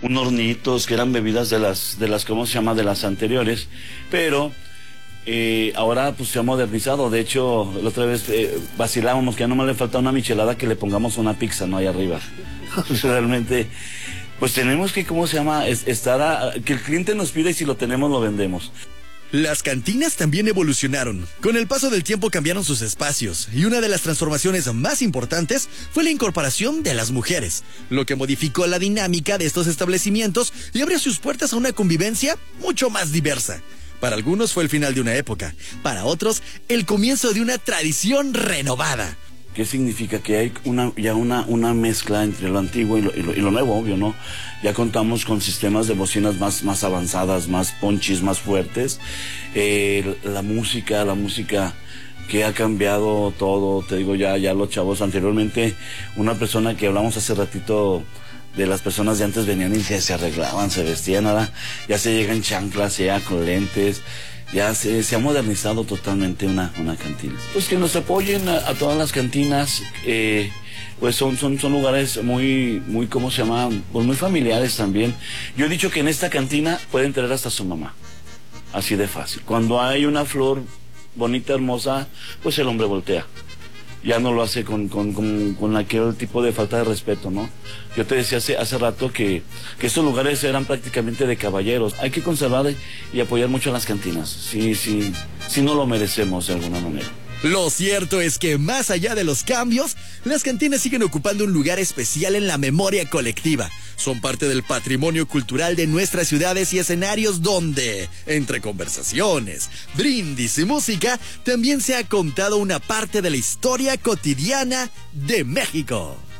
un hornitos, que eran bebidas ¿cómo se llama? De las anteriores, pero ahora pues se ha modernizado. De hecho, la otra vez vacilábamos que ya nomás le falta una michelada que le pongamos una pizza, ¿no? Ahí arriba. Realmente, pues tenemos que, ¿cómo se llama? Que el cliente nos pida y si lo tenemos lo vendemos. Las cantinas también evolucionaron. Con el paso del tiempo cambiaron sus espacios y una de las transformaciones más importantes fue la incorporación de las mujeres, lo que modificó la dinámica de estos establecimientos y abrió sus puertas a una convivencia mucho más diversa. Para algunos fue el final de una época, para otros el comienzo de una tradición renovada. ¿Qué significa? Que hay una mezcla entre lo antiguo y lo nuevo, obvio, ¿no? Ya contamos con sistemas de bocinas más avanzadas, más ponchis, más fuertes. La música que ha cambiado todo, te digo, ya los chavos. Anteriormente, una persona que hablamos hace ratito de las personas de antes venían y se arreglaban, se vestían, nada. Ya se llegan chanclas, ya con lentes. Ya se ha modernizado totalmente una cantina. Pues que nos apoyen a todas las cantinas, pues son lugares muy, ¿cómo se llama? Pues muy familiares también. Yo he dicho que en esta cantina pueden traer hasta su mamá, así de fácil. Cuando hay una flor bonita, hermosa, pues el hombre voltea. Ya no lo hace con aquel tipo de falta de respeto, ¿no? Yo te decía hace rato que estos lugares eran prácticamente de caballeros. Hay que conservar y apoyar mucho a las cantinas. Sí, no lo merecemos de alguna manera. Lo cierto es que más allá de los cambios, las cantinas siguen ocupando un lugar especial en la memoria colectiva. Son parte del patrimonio cultural de nuestras ciudades y escenarios donde, entre conversaciones, brindis y música, también se ha contado una parte de la historia cotidiana de México.